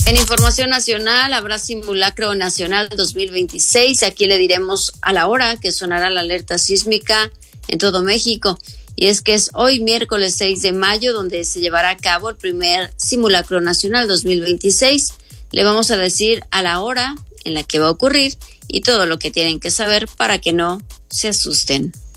En información nacional habrá simulacro nacional 2026. Aquí le diremos a la hora que sonará la alerta sísmica en todo México. Y es que es hoy miércoles 6 de mayo donde se llevará a cabo el primer simulacro nacional 2026. Le vamos a decir a la hora en la que va a ocurrir y todo lo que tienen que saber para que no se asusten.